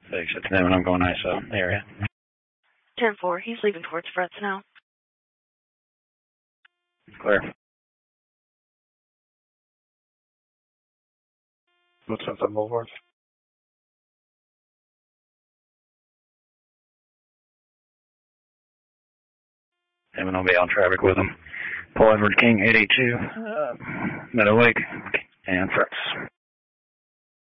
6, it's them, and I'm going ISO area. 10-4, he's leaving towards Fretz now. Clear. What's up, the Boulevard? Him and I'll be on traffic with him. Paul Edward King, 882, Meadow Lake, and Fretz.